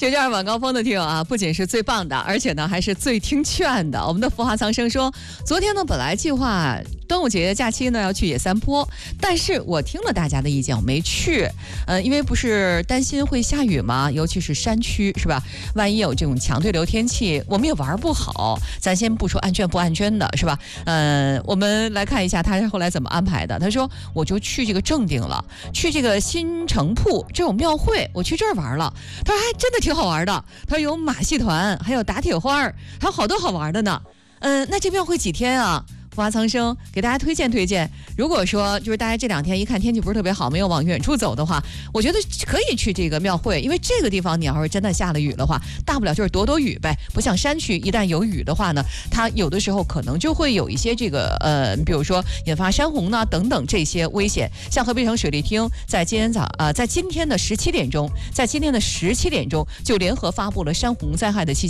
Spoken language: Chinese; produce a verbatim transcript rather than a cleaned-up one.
九九二晚高峰的听友啊，不仅是最棒的，而且呢还是最听劝的。我们的浮华苍生说，昨天呢本来计划端午节假期呢要去野三坡，但是我听了大家的意见，我没去。呃，因为不是担心会下雨吗？尤其是山区，是吧？万一有这种强对流天气，我们也玩不好。咱先不说安全不安全的，是吧？呃，我们来看一下他后来怎么安排的。他说，我就去这个正定了，去这个新城铺这种庙会，我去这儿玩了。他说还真的挺好玩的，他说有马戏团，还有打铁花，还有好多好玩的呢。嗯，那这庙会几天啊？浮华苍生给大家推荐推荐。如果说就是大家这两天一看天气不是特别好，没有往远处走的话，我觉得可以去这个庙会，因为这个地方你要是真的下了雨的话，大不了就是躲躲雨呗。不像山区，一旦有雨的话呢，它有的时候可能就会有一些这个呃，比如说引发山洪呢等等这些危险。像河北省水利厅在今天早啊、呃，在今天的十七点钟，在今天的十七点钟就联合发布了山洪灾害的期间。